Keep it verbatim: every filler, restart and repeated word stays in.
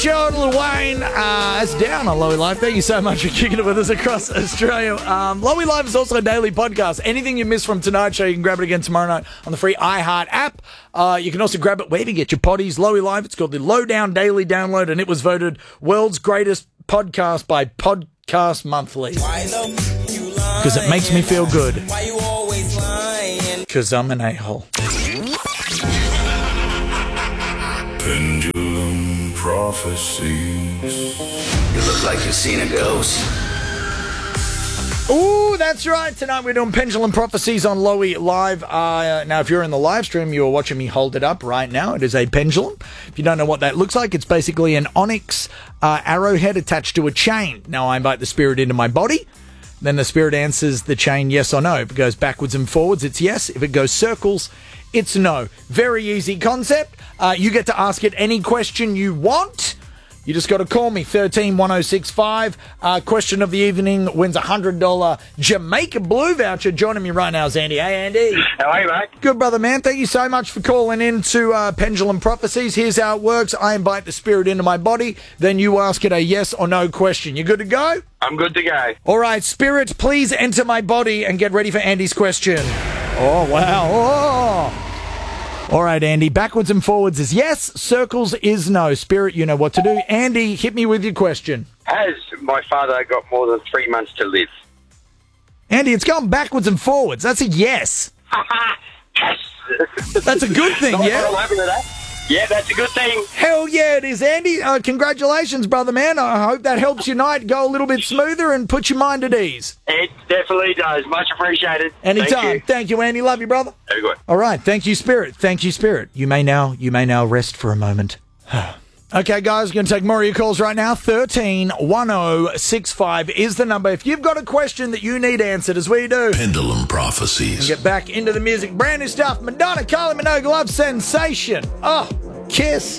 Joe, Lil Wayne, uh, it's down on Lowy Live. Thank you so much for kicking it with us across Australia. Um, Lowy Live is also a daily podcast. Anything you missed from tonight's show, you can grab it again tomorrow night on the free iHeart app. Uh, you can also grab it where you get your potties. Lowy Live, it's called the Lowdown Daily Download, and it was voted world's greatest podcast by Podcast Monthly. Because it makes me feel good. Because I'm an a-hole. Pendulum prophecies. You look like you've seen a ghost. Ooh, that's right. Tonight we're doing Pendulum Prophecies on Lowy Live. Uh, now, if you're in the live stream, you're watching me hold it up right now. It is a pendulum. If you don't know what that looks like, it's basically an onyx uh, arrowhead attached to a chain. Now, I invite the spirit into my body. Then the spirit answers the chain yes or no. If it goes backwards and forwards, it's yes. If it goes circles, it's no. Very easy concept. Uh, you get to ask it any question you want. You just got to call me, thirteen one oh six five. Uh, question of the evening wins a one hundred dollars Jamaica Blue voucher. Joining me right now is Andy. Hey, Andy. How are you, mate? Good, brother, man. Thank you so much for calling in to uh, Pendulum Prophecies. Here's how it works. I invite the spirit into my body. Then you ask it a yes or no question. You good to go? I'm good to go. All right, spirit, please enter my body and get ready for Andy's question. Oh, wow. Oh. All right, Andy, backwards and forwards is yes, circles is no. Spirit, you know what to do. Andy, hit me with your question. Has my father got more than three months to live? Andy, it's gone backwards and forwards. That's a yes. Yes! That's a good thing, Not yeah? what I'm laughing at that. Yeah, that's a good thing. Hell yeah, it is, Andy. Uh, congratulations, brother man. I hope that helps your night go a little bit smoother and put your mind at ease. It definitely does. Much appreciated. Anytime. Thank you, Thank you, Andy. Love you, brother. Very good. All right. Thank you, Spirit. Thank you, Spirit. You may now, you may now rest for a moment. Okay, guys, going to take more of your calls right now. thirteen one oh six five is the number. If you've got a question that you need answered, as we do, Pendulum prophecies. get back into the music. Brand new stuff. Madonna, Kylie Minogue, Love Sensation. Oh, Kiss.